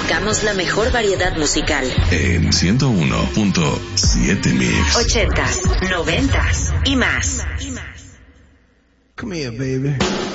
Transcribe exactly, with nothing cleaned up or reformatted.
tocamos la mejor variedad musical. En ciento uno punto siete Mix. Ochentas, noventas y más. Come here, baby.